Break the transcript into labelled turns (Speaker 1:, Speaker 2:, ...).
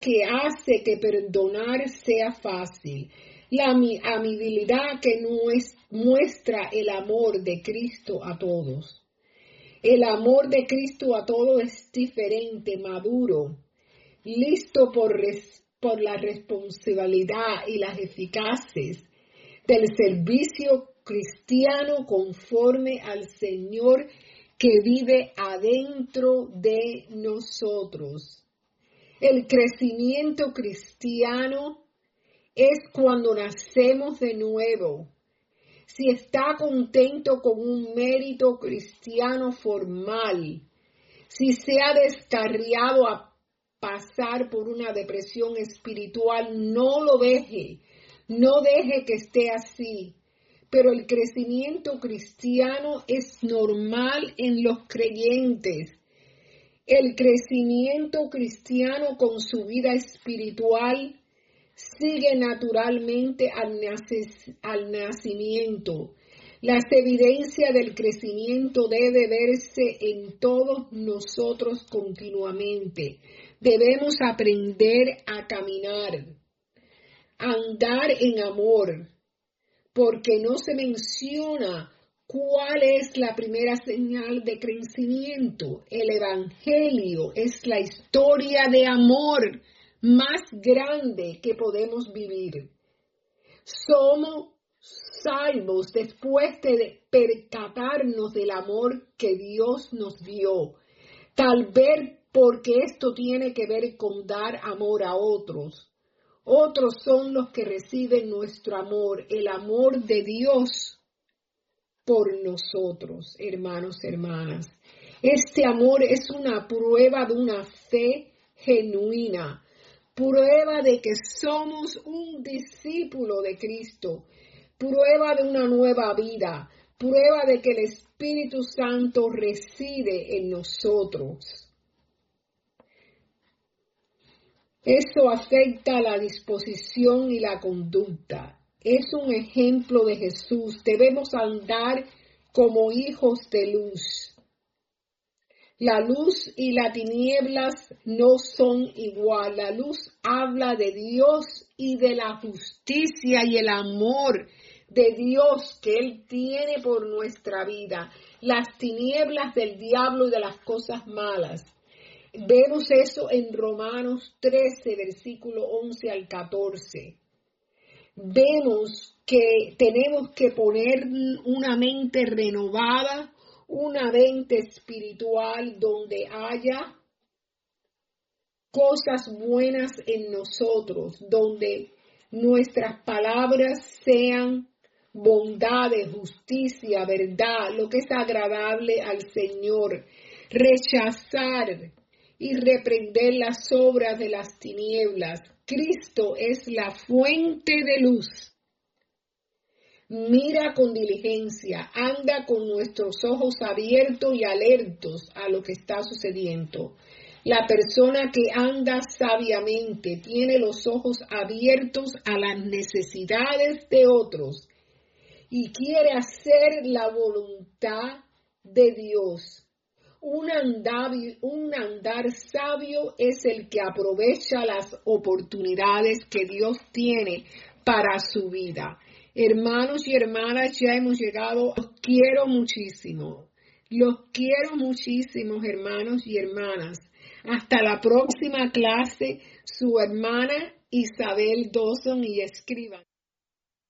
Speaker 1: que hace que perdonar sea fácil. La amabilidad que muestra el amor de Cristo a todos. El amor de Cristo a todos es diferente, maduro, listo por la responsabilidad y las eficaces del servicio cristiano conforme al Señor que vive adentro de nosotros. El crecimiento cristiano es cuando nacemos de nuevo. Si está contento con un mérito cristiano formal, si se ha descarriado a pasar por una depresión espiritual, no lo deje, no deje que esté así. Pero el crecimiento cristiano es normal en los creyentes. El crecimiento cristiano con su vida espiritual sigue naturalmente al nacimiento. Las evidencias del crecimiento deben verse en todos nosotros continuamente. Debemos aprender a caminar, a andar en amor, porque no se menciona cuál es la primera señal de crecimiento. El Evangelio es la historia de amor más grande que podemos vivir. Somos salvos después de percatarnos del amor que Dios nos dio. Tal vez porque esto tiene que ver con dar amor a otros. Otros son los que reciben nuestro amor, el amor de Dios por nosotros, hermanos, hermanas. Este amor es una prueba de una fe genuina, prueba de que somos un discípulo de Cristo, prueba de una nueva vida, prueba de que el Espíritu Santo reside en nosotros. Esto afecta la disposición y la conducta. Es un ejemplo de Jesús. Debemos andar como hijos de luz. La luz y las tinieblas no son igual. La luz habla de Dios y de la justicia y el amor de Dios que Él tiene por nuestra vida. Las tinieblas del diablo y de las cosas malas. Vemos eso en Romanos 13, versículo 11 al 14. Vemos que tenemos que poner una mente renovada, una mente espiritual donde haya cosas buenas en nosotros, donde nuestras palabras sean bondades, justicia, verdad, lo que es agradable al Señor. Rechazar y reprender las obras de las tinieblas. Cristo es la fuente de luz. Mira con diligencia, anda con nuestros ojos abiertos y alertos a lo que está sucediendo. La persona que anda sabiamente tiene los ojos abiertos a las necesidades de otros y quiere hacer la voluntad de Dios. Un andar sabio es el que aprovecha las oportunidades que Dios tiene para su vida. Hermanos y hermanas, ya hemos llegado. Los quiero muchísimo. Los quiero muchísimo, hermanos y hermanas. Hasta la próxima clase, su hermana Isabel Dawson, y escriban.